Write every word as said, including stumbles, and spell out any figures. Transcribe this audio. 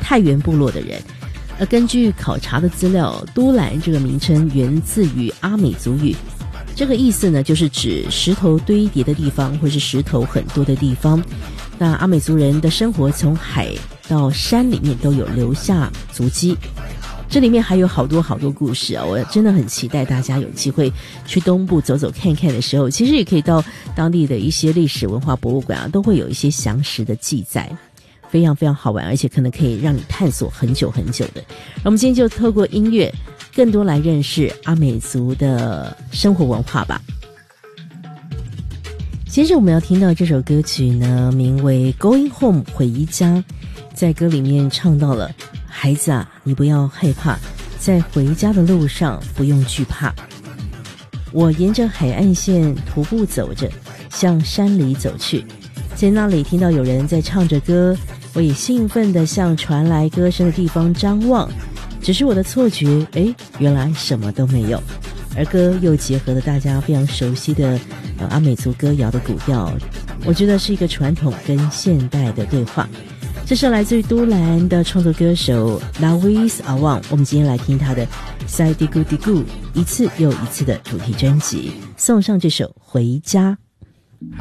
太原部落的人。而根据考察的资料，都兰这个名称源自于阿美族语，这个意思呢，就是指石头堆叠的地方，或是石头很多的地方。那阿美族人的生活从海到山里面都有留下足迹，这里面还有好多好多故事啊！我真的很期待大家有机会去东部走走看看的时候，其实也可以到当地的一些历史文化博物馆啊，都会有一些详实的记载，非常非常好玩，而且可能可以让你探索很久很久的。我们今天就透过音乐更多来认识阿美族的生活文化吧。接着我们要听到这首歌曲呢，名为 Going Home 回家，在歌里面唱到了，孩子啊，你不要害怕，在回家的路上不用惧怕。我沿着海岸线徒步走着，向山里走去，在那里听到有人在唱着歌，我也兴奋地向传来歌声的地方张望，只是我的错觉，诶，原来什么都没有。而歌又结合了大家非常熟悉的呃阿美族歌谣的古调，我觉得是一个传统跟现代的对话。这是来自于都兰的创作歌手 Lawis Awang， 我们今天来听他的 Sai Digu Digu 一次又一次的主题专辑，送上这首回家。